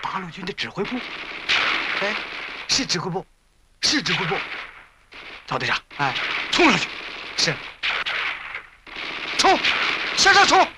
八路军的指挥部。哎，是指挥部，是指挥部。曹队长，哎，冲上去！是。冲！向上冲！